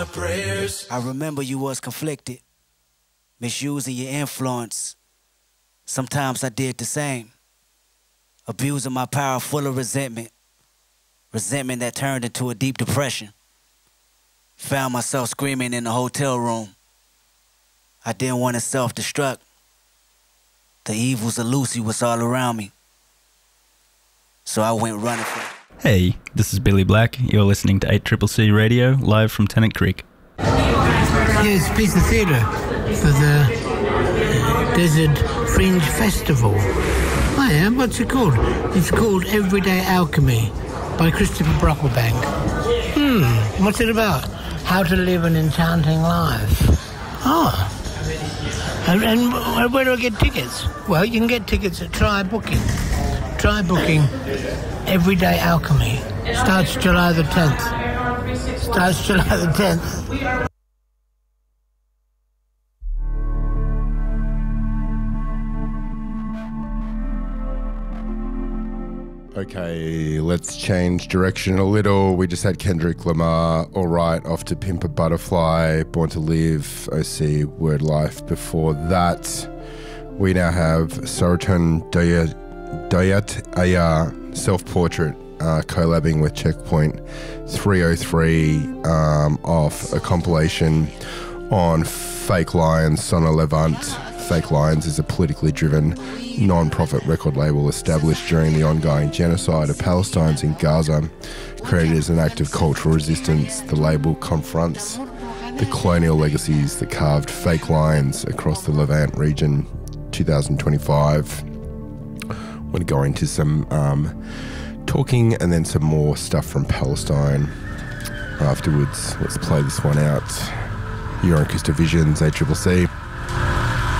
I remember you was conflicted, misusing your influence. Sometimes I did the same, abusing my power full of resentment that turned into a deep depression. Found myself screaming in the hotel room. I didn't want to self-destruct. The evils of Lucy was all around me. So I went running for it. Hey, this is Billy Black. You're listening to 8CCC Radio, live from Tennant Creek. Yeah, it's a piece of theatre for the Desert Fringe Festival. Oh yeah, what's it called? It's called Everyday Alchemy by Christopher Brocklebank. What's it about? How to live an enchanting life. Oh. And where do I get tickets? Well, you can get tickets at Try Booking. Try Booking Everyday Alchemy. Starts July the 10th. Okay, let's change direction a little. We just had Kendrick Lamar, All Right, off to Pimp a Butterfly, Born to Live, OC, Word Life. Before that, we now have Saraton Dayat Ayar, Self-Portrait, collabing with Checkpoint 303 off a compilation on Fake Lions, Sona Levant. Fake Lions is a politically driven non-profit record label established during the ongoing genocide of Palestinians in Gaza. Created as an act of cultural resistance, the label confronts the colonial legacies that carved fake lions across the Levant region. 2025. I'm going to go into some talking and then some more stuff from Palestine afterwards. Let's play this one out. You're on Crystal Visions, 8CCC.